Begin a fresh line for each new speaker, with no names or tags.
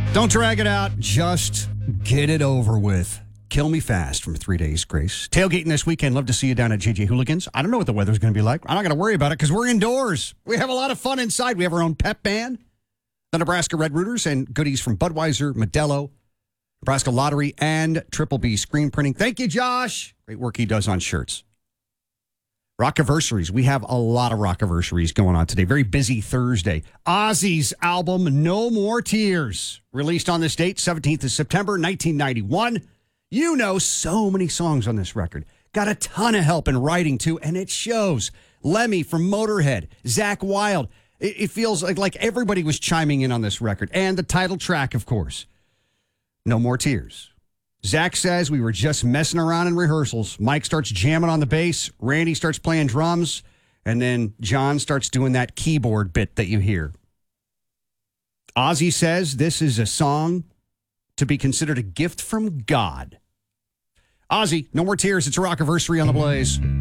Don't drag it out. Just get it over with. Kill Me Fast from 3 Days Grace. Tailgating this weekend. Love to see you down at JJ Hooligans. I don't know what the weather's going to be like. I'm not going to worry about it because we're indoors. We have a lot of fun inside. We have our own pep band, the Nebraska Red Rooters, and goodies from Budweiser, Modelo, Nebraska Lottery, and Triple B Screen Printing. Thank you, Josh. Great work he does on shirts. Rockiversaries. We have a lot of Rockiversaries going on today. Very busy Thursday. Ozzy's album, No More Tears, released on this date, 17th of September, 1991. You know so many songs on this record. Got a ton of help in writing, too, and it shows. Lemmy from Motorhead, Zakk Wylde. It feels like everybody was chiming in on this record. And the title track, of course, No More Tears. Zach says we were just messing around in rehearsals. Mike starts jamming on the bass. Randy starts playing drums. And then John starts doing that keyboard bit that you hear. Ozzy says this is a song to be considered a gift from God. Ozzy, No More Tears. It's a Rockiversary on the Blaze.